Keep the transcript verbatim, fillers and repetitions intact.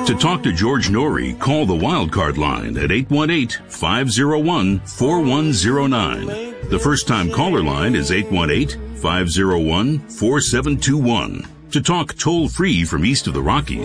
To talk to George Norrie, call the Wildcard line at eight one eight, five oh one, four one oh nine. The first-time caller line is eight one eight, five oh one, four seven two one. To talk toll-free from east of the Rockies,